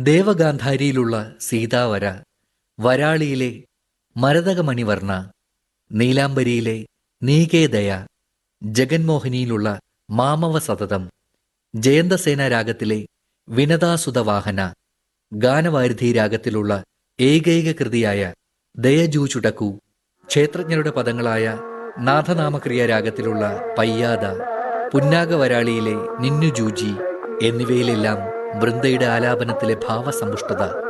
ദേവഗാന്ധാരിയിലുള്ള സീതാവര, വരാളിയിലെ മരതകമണിവർണ്ണ, നീലാംബരിയിലെ നീകേദയ, ജഗന്മോഹിനിയിലുള്ള മാമവ സതതം, ജയന്തസേന രാഗത്തിലെ വിനതാസുതവാഹന, ഗാനവാരിധി രാഗത്തിലുള്ള ഏകൈക കൃതിയായ ദയജൂചുടക്കു, ക്ഷേത്രജ്ഞരുടെ പദങ്ങളായ നാഥനാമക്രിയ രാഗത്തിലുള്ള പയ്യാദ, പുന്നാഗവരാളിയിലെ നിന്നുജൂജി എന്നിവയിലെല്ലാം വൃന്ദയുടെ ആലാപനത്തിലെ ഭാവസമ്പുഷ്ടത